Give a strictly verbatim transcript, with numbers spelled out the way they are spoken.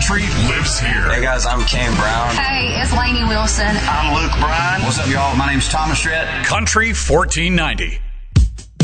Country lives here. Hey guys, I'm Kane Brown. Hey, it's Lainey Wilson. I'm Luke Bryan. What's up, y'all? My name's Thomas Rhett. Country fourteen ninety.